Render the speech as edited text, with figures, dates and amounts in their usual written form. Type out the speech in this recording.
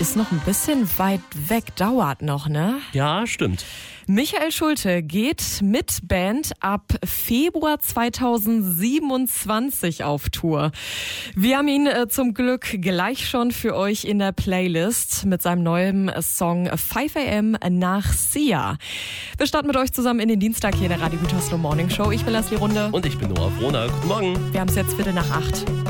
Ist noch ein bisschen weit weg, dauert noch, ne? Ja, stimmt. Michael Schulte geht mit Band ab Februar 2027 auf Tour. Wir haben ihn zum Glück gleich schon für euch in der Playlist mit seinem neuen Song 5 AM nach Sia. Wir starten mit euch zusammen in den Dienstag hier in der Radio Gütersloh Morning Show. Ich bin Leslie Runde. Und ich bin Noah Frohner. Guten Morgen. Wir haben es jetzt 7:45.